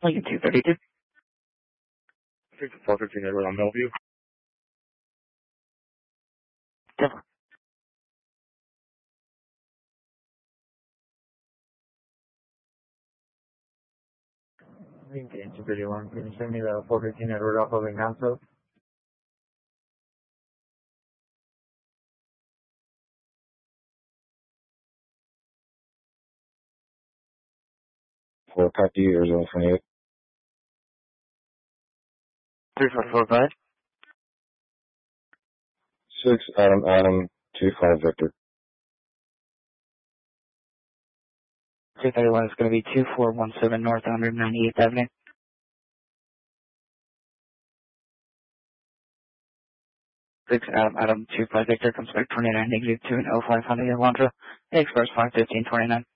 Lincoln 232. 415 Edward on Bellevue. Denver. Lincoln 231. Can you send me the 415 Edward off of Encanto? For Paki, Arizona 28. 3445. 6 Adam 25 Victor. 231 is going to be 2417 North 198th Avenue. 6 Adam 25 Victor comes back 29 negative 2 and 05 Honda Elantra. Express 51529.